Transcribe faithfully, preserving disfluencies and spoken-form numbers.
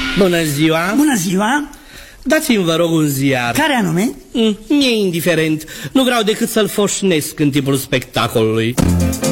Bună ziua! Bună ziua! Dați-mi, vă rog, un ziar. Care anume? Mm, mi-e indiferent. Nu vreau decât să-l foșnesc în timpul spectacolului.